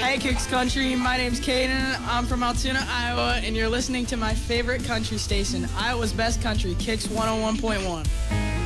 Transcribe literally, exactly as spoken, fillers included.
Hey Kicks Country, my name's Caden. I'm from Altoona, Iowa, and you're listening to my favorite country station, Iowa's best country, Kicks one oh one point one.